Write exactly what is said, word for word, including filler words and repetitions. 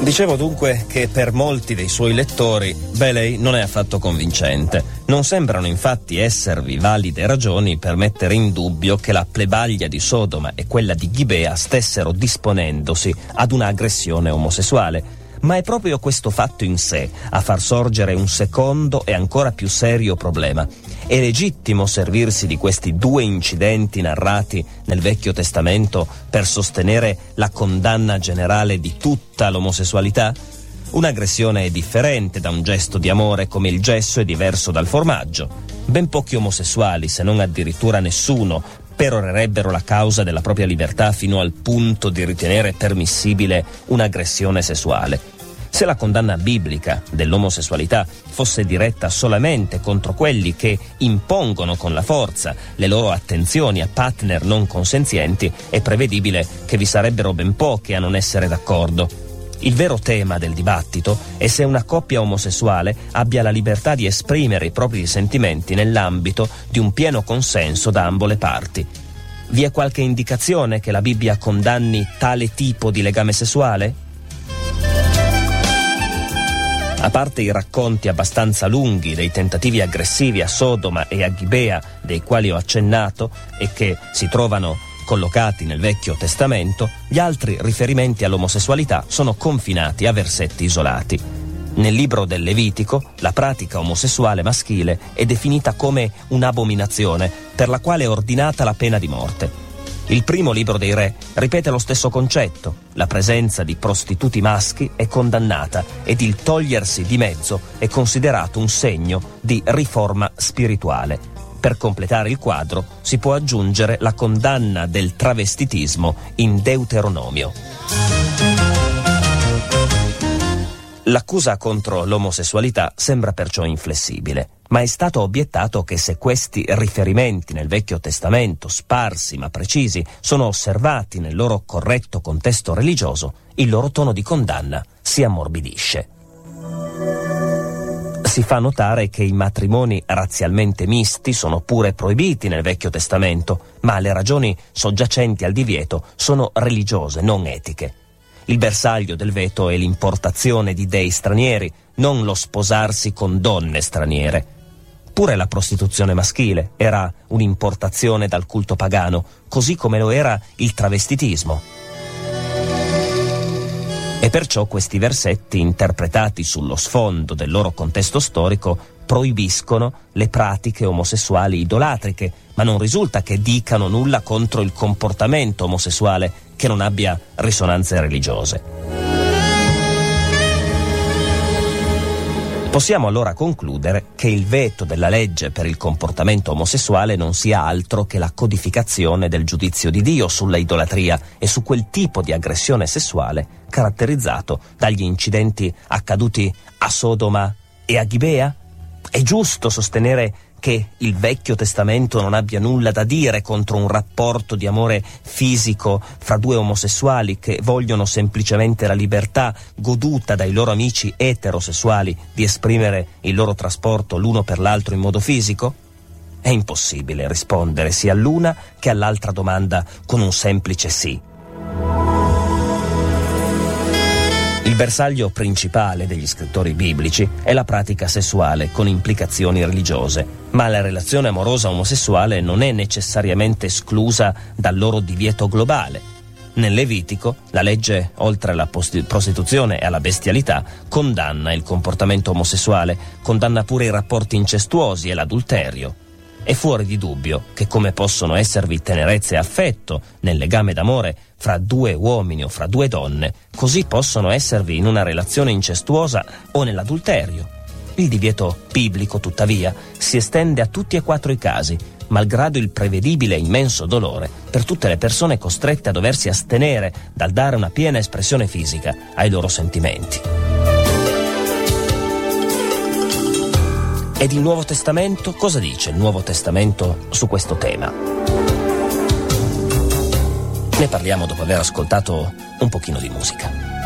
Dicevo dunque che per molti dei suoi lettori Bailey non è affatto convincente. Non sembrano infatti esservi valide ragioni per mettere in dubbio che la plebaglia di Sodoma e quella di Gibea stessero disponendosi ad una aggressione omosessuale. Ma è proprio questo fatto in sé a far sorgere un secondo e ancora più serio problema. È legittimo servirsi di questi due incidenti narrati nel Vecchio Testamento per sostenere la condanna generale di tutta l'omosessualità? Un'aggressione è differente da un gesto di amore, come il gesso è diverso dal formaggio. Ben pochi omosessuali, se non addirittura nessuno, perorerebbero la causa della propria libertà fino al punto di ritenere permissibile un'aggressione sessuale. Se la condanna biblica dell'omosessualità fosse diretta solamente contro quelli che impongono con la forza le loro attenzioni a partner non consenzienti, è prevedibile che vi sarebbero ben pochi a non essere d'accordo. Il vero tema del dibattito è se una coppia omosessuale abbia la libertà di esprimere i propri sentimenti nell'ambito di un pieno consenso da ambo le parti. Vi è qualche indicazione che la Bibbia condanni tale tipo di legame sessuale? A parte i racconti abbastanza lunghi dei tentativi aggressivi a Sodoma e a Gibea, dei quali ho accennato e che si trovano collocati nel Vecchio Testamento, gli altri riferimenti all'omosessualità sono confinati a versetti isolati. Nel libro del Levitico, la pratica omosessuale maschile è definita come un'abominazione per la quale è ordinata la pena di morte. Il primo libro dei Re ripete lo stesso concetto: la presenza di prostituti maschi è condannata ed il togliersi di mezzo è considerato un segno di riforma spirituale. Per completare il quadro si può aggiungere la condanna del travestitismo in Deuteronomio. L'accusa contro l'omosessualità sembra perciò inflessibile, ma è stato obiettato che se questi riferimenti nel Vecchio Testamento, sparsi ma precisi, sono osservati nel loro corretto contesto religioso, il loro tono di condanna si ammorbidisce. Si fa notare che i matrimoni razzialmente misti sono pure proibiti nel Vecchio Testamento, ma le ragioni soggiacenti al divieto sono religiose, non etiche. Il bersaglio del veto è l'importazione di dei stranieri, non lo sposarsi con donne straniere. Pure la prostituzione maschile era un'importazione dal culto pagano, così come lo era il travestitismo. E perciò questi versetti, interpretati sullo sfondo del loro contesto storico, proibiscono le pratiche omosessuali idolatriche, ma non risulta che dicano nulla contro il comportamento omosessuale che non abbia risonanze religiose. Possiamo allora concludere che il veto della legge per il comportamento omosessuale non sia altro che la codificazione del giudizio di Dio sulla idolatria e su quel tipo di aggressione sessuale caratterizzato dagli incidenti accaduti a Sodoma e a Gibea? È giusto sostenere che il Vecchio Testamento non abbia nulla da dire contro un rapporto di amore fisico fra due omosessuali che vogliono semplicemente la libertà goduta dai loro amici eterosessuali di esprimere il loro trasporto l'uno per l'altro in modo fisico? È impossibile rispondere sia all'una che all'altra domanda con un semplice sì. Il bersaglio principale degli scrittori biblici è la pratica sessuale con implicazioni religiose, ma la relazione amorosa omosessuale non è necessariamente esclusa dal loro divieto globale. Nel Levitico, la legge, oltre alla post- prostituzione e alla bestialità, condanna il comportamento omosessuale, condanna pure i rapporti incestuosi e l'adulterio. È fuori di dubbio che come possono esservi tenerezza e affetto nel legame d'amore fra due uomini o fra due donne, così possono esservi in una relazione incestuosa o nell'adulterio. Il divieto biblico, tuttavia, si estende a tutti e quattro i casi, malgrado il prevedibile e immenso dolore per tutte le persone costrette a doversi astenere dal dare una piena espressione fisica ai loro sentimenti. Ed il Nuovo Testamento? Cosa dice il Nuovo Testamento su questo tema? Ne parliamo dopo aver ascoltato un pochino di musica.